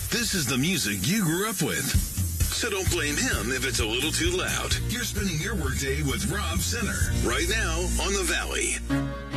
This is the music you grew up with. So don't blame him if it's a little too loud. You're spending your workday with Rob Center right now on The Valley.